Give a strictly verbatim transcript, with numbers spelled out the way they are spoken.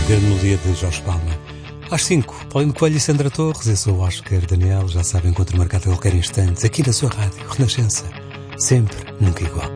grande melodia de Jorge Palma. Às cinco, Paulino Coelho e Sandra Torres. Eu sou o Oscar Daniel. Já sabem, encontro marcado a qualquer instante aqui na sua rádio Renascença. Sempre, nunca igual.